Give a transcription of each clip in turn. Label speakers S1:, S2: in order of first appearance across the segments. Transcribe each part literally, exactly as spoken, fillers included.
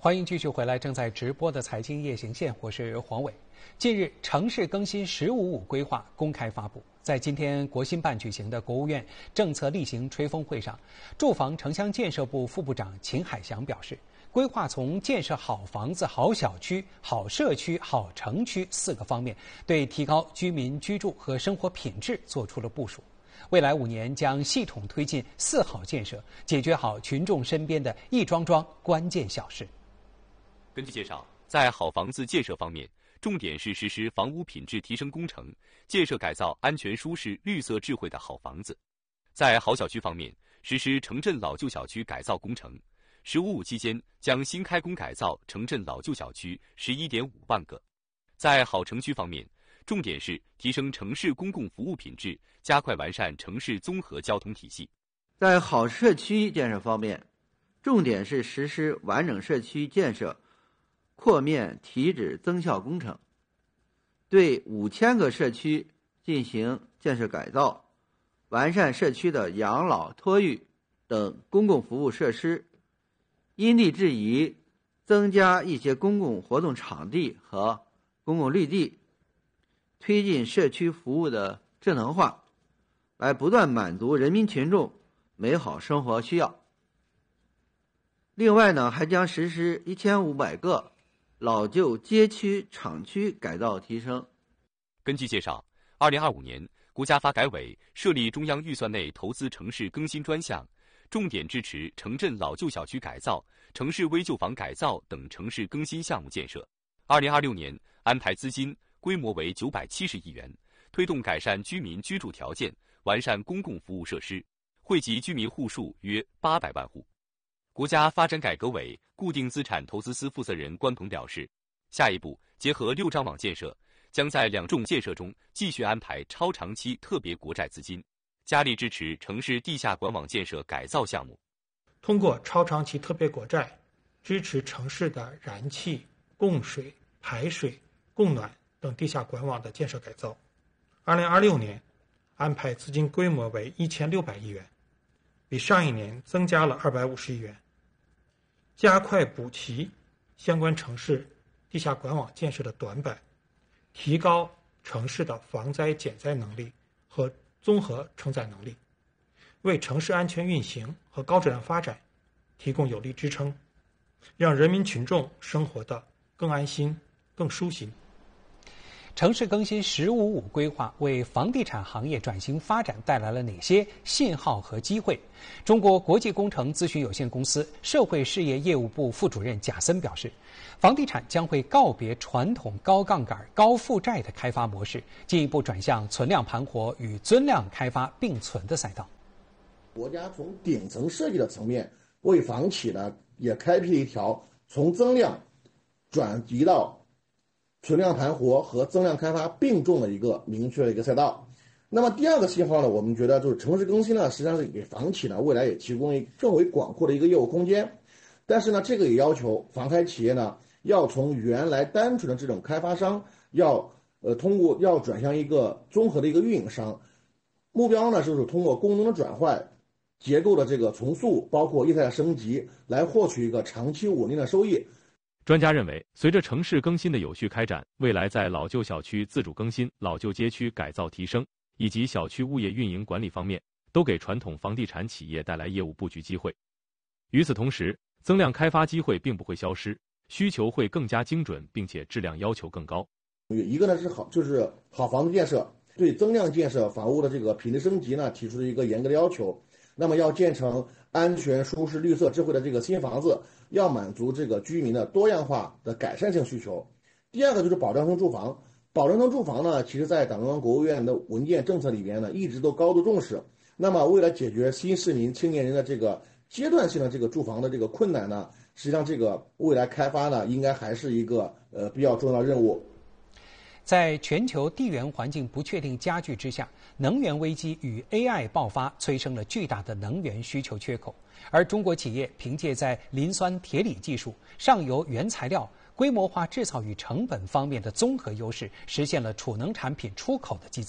S1: 欢迎继续回来，正在直播的财经夜行线，我是黄伟。近日，城市更新“十五五”规划公开发布。在今天国新办举行的国务院政策例行吹风会上，住房城乡建设部副部长秦海祥表示，规划从建设好房子、好小区、好社区、好城区四个方面，对提高居民居住和生活品质做出了部署。未来五年将系统推进“四好”建设，解决好群众身边的一桩桩关键小事。
S2: 根据介绍，在好房子建设方面，重点是实施房屋品质提升工程，建设改造安全舒适、绿色智慧的好房子；在好小区方面，实施城镇老旧小区改造工程。“十五五”期间将新开工改造城镇老旧小区 十一点五万个。在好城区方面，重点是提升城市公共服务品质，加快完善城市综合交通体系。
S3: 在好社区建设方面，重点是实施完整社区建设扩面提质增效工程，对五千个社区进行建设改造，完善社区的养老、托育等公共服务设施，因地制宜增加一些公共活动场地和公共绿地，推进社区服务的智能化，来不断满足人民群众美好生活需要。另外呢，还将实施一千五百个老旧街区、厂区改造提升。
S2: 根据介绍，二零二五年，国家发改委设立中央预算内投资城市更新专项，重点支持城镇老旧小区改造、城市危旧房改造等城市更新项目建设。二零二六年安排资金规模为九百七十亿元，推动改善居民居住条件，完善公共服务设施，惠及居民户数约八百万户。国家发展改革委固定资产投资司负责人关鹏表示，下一步结合六张网建设，将在两重建设中继续安排超长期特别国债资金，加力支持城市地下管网建设改造项目。
S4: 通过超长期特别国债，支持城市的燃气、供水、排水、供暖等地下管网的建设改造。二零二六年安排资金规模为一千六百亿元，比上一年增加了二百五十亿元。加快补齐相关城市地下管网建设的短板，提高城市的防灾减灾能力和综合承载能力，为城市安全运行和高质量发展提供有力支撑，让人民群众生活得更安心、更舒心。
S1: 城市更新“十五五”规划为房地产行业转型发展带来了哪些信号和机会？中国国际工程咨询有限公司社会事业业务部副主任贾森表示，房地产将会告别传统高杠杆、高负债的开发模式，进一步转向存量盘活与增量开发并存的赛道。
S5: 国家从顶层设计的层面，为房企呢也开辟了一条从增量转移到存量盘活和增量开发并重的一个明确的一个赛道。那么第二个信号呢，我们觉得就是城市更新呢，实际上是给房企呢未来也提供一更为广阔的一个业务空间。但是呢，这个也要求房开企业呢，要从原来单纯的这种开发商，要呃通过要转向一个综合的一个运营商。目标呢就是通过功能的转换、结构的这个重塑，包括业态的升级，来获取一个长期稳定的收益。
S6: 专家认为，随着城市更新的有序开展，未来在老旧小区自主更新、老旧街区改造提升以及小区物业运营管理方面，都给传统房地产企业带来业务布局机会。与此同时，增量开发机会并不会消失，需求会更加精准，并且质量要求更高。
S5: 一个呢是好，就是好房子建设，对增量建设房屋的这个品质升级呢提出了一个严格的要求。那么要建成安全、舒适、绿色、智慧的这个新房子，要满足这个居民的多样化的改善性需求。第二个就是保障性住房，保障性住房呢，其实在党中央、国务院的文件政策里边呢，一直都高度重视。那么为了解决新市民、青年人的这个阶段性的这个住房的这个困难呢，实际上这个未来开发呢，应该还是一个呃比较重要的任务。
S1: 在全球地缘环境不确定加剧之下，能源危机与 A I 爆发催生了巨大的能源需求缺口，而中国企业凭借在磷酸铁锂技术、上游原材料、规模化制造与成本方面的综合优势，实现了储能产品出口的激增。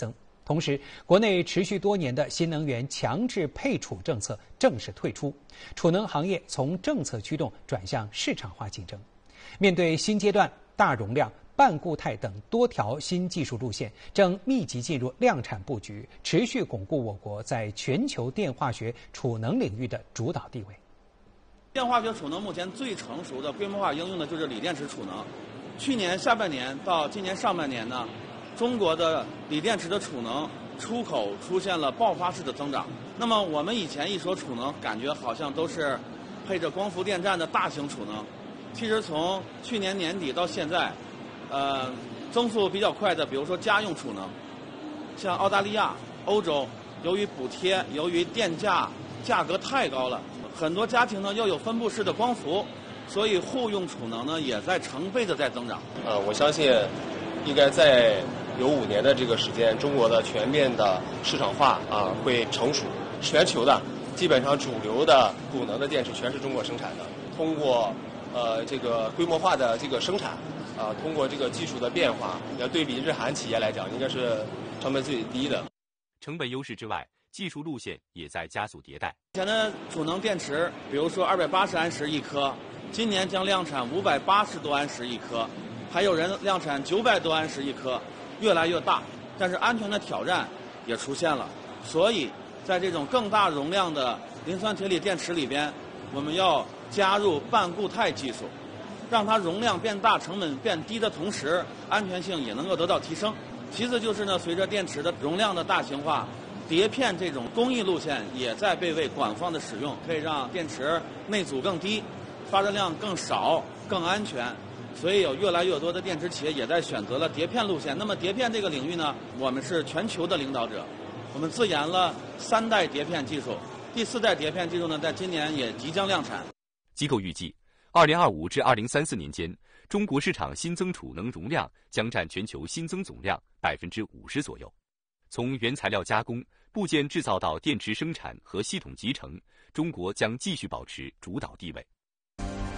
S1: 同时，国内持续多年的新能源强制配储政策正式退出，储能行业从政策驱动转向市场化竞争。面对新阶段大容量、半固态等多条新技术路线正密集进入量产布局，持续巩固我国在全球电化学储能领域的主导地位。
S7: 电化学储能目前最成熟的规模化应用的就是锂电池储能。去年下半年到今年上半年呢，中国的锂电池的储能出口出现了爆发式的增长。那么我们以前一说储能，感觉好像都是配着光伏电站的大型储能。其实从去年年底到现在，呃，增速比较快的，比如说家用储能，像澳大利亚、欧洲，由于补贴，由于电价价格太高了，很多家庭呢要有分布式的光伏，所以户用储能呢也在成倍的在增长。
S8: 呃，我相信应该在有五年的这个时间，中国的全面的市场化啊会成熟。全球的基本上主流的储能的电池全是中国生产的，通过呃这个规模化的这个生产啊，通过这个技术的变化，要对比日韩企业来讲，应该是成本最低的。
S2: 成本优势之外，技术路线也在加速迭代。
S7: 以前的储能电池，比如说二百八十安时一颗，今年将量产五百八十多安时一颗，还有人量产九百多安时一颗，越来越大。但是安全的挑战也出现了，所以在这种更大容量的磷酸铁锂电池里边，我们要加入半固态技术，让它容量变大、成本变低的同时，安全性也能够得到提升。其次就是呢，随着电池的容量的大型化，碟片这种工艺路线也在被为广泛的使用，可以让电池内阻更低，发热量更少、更安全。所以有越来越多的电池企业也在选择了碟片路线。那么碟片这个领域呢，我们是全球的领导者，我们自研了三代碟片技术，第四代碟片技术呢，在今年也即将量产。
S2: 机构预计，二零二五至二零三四年间，中国市场新增储能容量将占全球新增总量百分之五十左右。从原材料加工、部件制造到电池生产和系统集成，中国将继续保持主导地位。